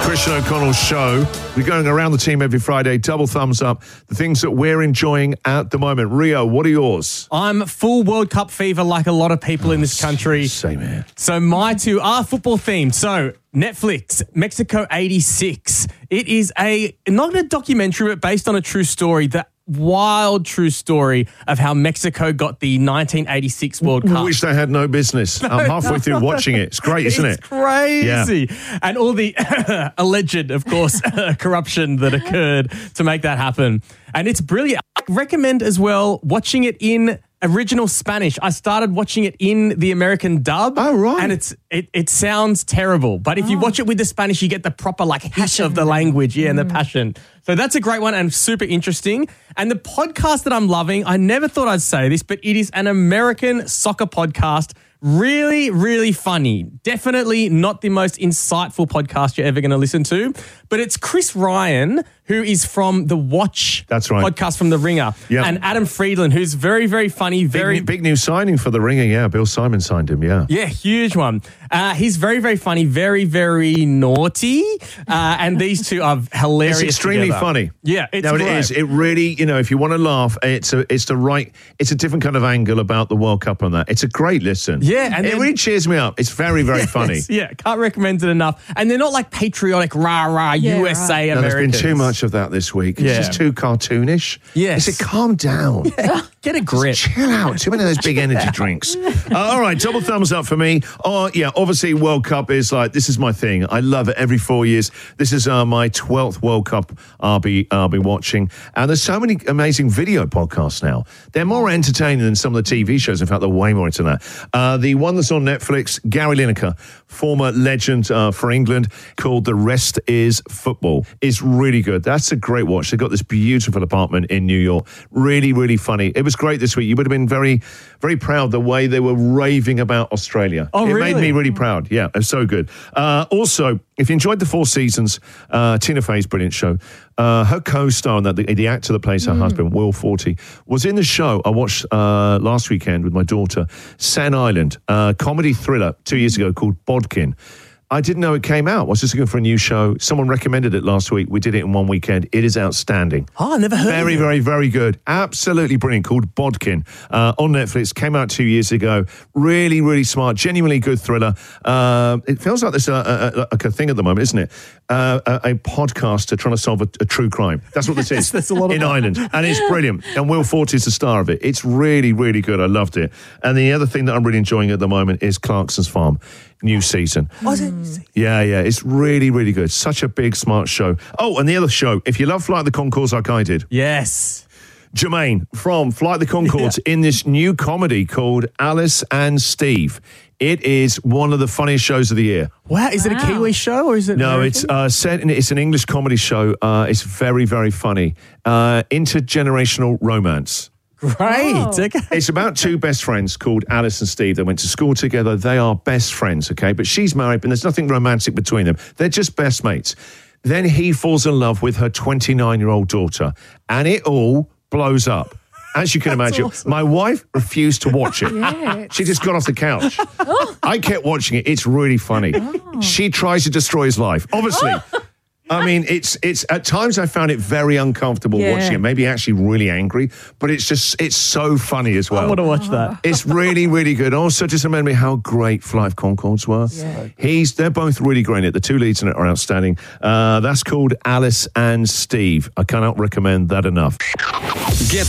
Christian O'Connell's show. We're going around the team every Friday. Double thumbs up. The things that we're enjoying at the moment. Rio, what are yours? I'm full World Cup fever like a lot of people in this country. Same here. So my two are football themed. So Netflix, Mexico 86. It is not a documentary, but based on a true story. The wild true story of how Mexico got the 1986 World Cup. Which they had no business. I'm halfway through watching it. It's great, isn't it? It's crazy. Yeah. And all the alleged, of course, corruption that occurred to make that happen. And it's brilliant. I recommend as well watching it in original Spanish. I started watching it in the American dub. Oh, right. And it sounds terrible. But if you watch it with the Spanish, you get the proper hit of the language, and the passion. So that's a great one and super interesting. And the podcast that I'm loving, I never thought I'd say this, but it is an American soccer podcast. Really, really funny. Definitely not the most insightful podcast you're ever going to listen to, but it's Chris Ryan, who is from the Watch podcast from The Ringer, and Adam Friedland, who's very, very funny. Big new signing for The Ringer, yeah. Bill Simon signed him, yeah. Yeah, huge one. He's very, very funny, very, very naughty, and these two are hilarious. It's extremely funny. Yeah, it's great. It is. It really, if you want to laugh, it's a different kind of angle about the World Cup on that. It's a great listen. Yeah, and it really cheers me up. It's very, very funny. Yeah, can't recommend it enough. And they're not like patriotic rah-rah USA Americans. There's been too much of that this week. It's just too cartoonish. Yes. Is it calm down? Get a grip. Just chill out. Too many of those big energy drinks. All right, double thumbs up for me. Oh, yeah, obviously World Cup is this is my thing. I love it every 4 years. This is my 12th World Cup I'll be watching. And there's so many amazing video podcasts now. They're more entertaining than some of the TV shows. In fact, they're way more into that. The one that's on Netflix, Gary Lineker, former legend for England, called The Rest is Football, is really good. That's a great watch. They've got this beautiful apartment in New York. Really, really funny. It was great this week. You would have been very, very proud the way they were raving about Australia. Oh, it really? made me really proud. Yeah, it was so good. Also, if you enjoyed the 4 seasons, Tina Fey's brilliant show. Her co-star on that, the actor that plays her husband, Will Forte, was in the show I watched last weekend with my daughter, San Island, comedy thriller 2 years ago called Bodkin. I didn't know it came out. I was just looking for a new show. Someone recommended it last week. We did it in one weekend. It is outstanding. Oh, I never heard of it. Very, very, very good. Absolutely brilliant. Called Bodkin on Netflix. Came out 2 years ago. Really, really smart. Genuinely good thriller. It feels like there's a thing at the moment, isn't it? A podcaster trying to solve a true crime. That's what this is. That's a lot of in Ireland. And it's brilliant. And Will Forte is the star of it. It's really, really good. I loved it. And the other thing that I'm really enjoying at the moment is Clarkson's Farm. New season. Yeah. It's really, really good. Such a big, smart show. Oh, and the other show, if you love Flight of the Conchords like I did. Yes. Jermaine from Flight of the Conchords in this new comedy called Alice and Steve. It is one of the funniest shows of the year. Wow. Is it a Kiwi show or is it No, American? it's an English comedy show. It's very, very funny. Intergenerational romance. Great. Okay. It's about two best friends called Alice and Steve. They went to school together. They are best friends, okay? But she's married, and there's nothing romantic between them. They're just best mates. Then he falls in love with her 29-year-old daughter, and it all blows up. As you can imagine, awesome. My wife refused to watch it. Yes. She just got off the couch. I kept watching it. It's really funny. She tries to destroy his life, obviously. I mean, it's at times I found it very uncomfortable watching it, maybe actually really angry, but it's so funny as well. I want to watch that. It's really, really good. Also, just remember me how great Flight of Conchords were. Yeah. They're both really great in it. The two leads in it are outstanding. That's called Alice and Steve. I cannot recommend that enough. Get